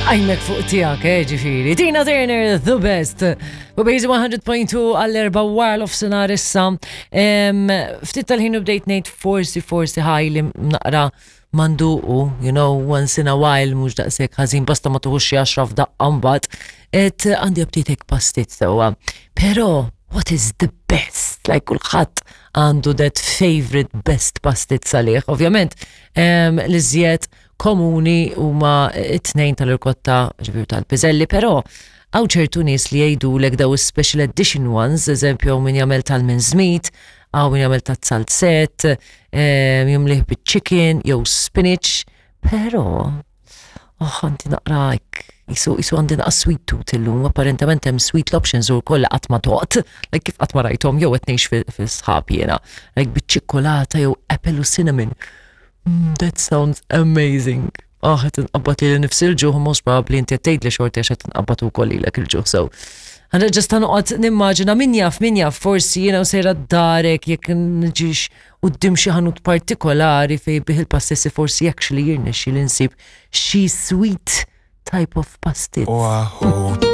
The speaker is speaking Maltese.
Għajmek fuq tijak, ġifiri. Tina Turner, the best. U bejzi 100.2 għall-erba war l-ofsenar issa. Ftit tal-ħin u bdejt nejt forsi ħajli naqra manduqu, once in a while, mux daqsek ħazin basta ma tuħux jaxraf daqqambat. Et għandi abtitek pastit sewa. Pero, what is the best? Like kulħadd għandu that favorite best pastit salih. Ovvjament, l-iżjed komuni huma it-tnejn tal-irkotta ġifier tal-piżelli, però għaw ċertu nies li jgħidulek daw special edition ones, eżempju min jagħmel tal-mince meat, għaw min jagħmel tat-salzett, jimlih bit-chicken jew spinach, però għandi naqra jisu għandi naqra sweet tooth illum, apparentament hemm sweet options u kollha qatt ma toqgħod, like kif qatt ma rajthom jew qed ngħix fis-sħab jiena, like biċ-ċikkolata jew apple u cinnamon. That sounds amazing. Qed inqabbad li nifsi l-ġuħ, most probably inti tgħid li xorti għax qed inqabbad ukoll lilek il-ġuħ. So, għandha ġasta noqgħod nimmaġina min jaf forsi jiena sejra d-darek jekk niġix quddiem xi ħanut partikolari fejn bih il-pastessi forsi actually jirnexxi li nsib xi sweet type of pastit.